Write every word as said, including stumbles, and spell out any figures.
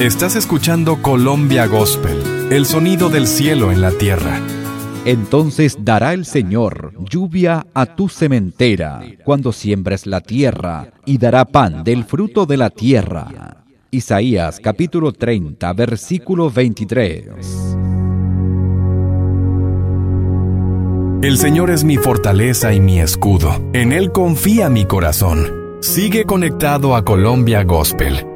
Estás escuchando Colombia Gospel, el sonido del cielo en la tierra. Entonces dará el Señor lluvia a tu sementera cuando siembres la tierra, y dará pan del fruto de la tierra. Isaías capítulo treinta, versículo veintitrés. El Señor es mi fortaleza y mi escudo. En Él confía mi corazón. Sigue conectado a Colombia Gospel.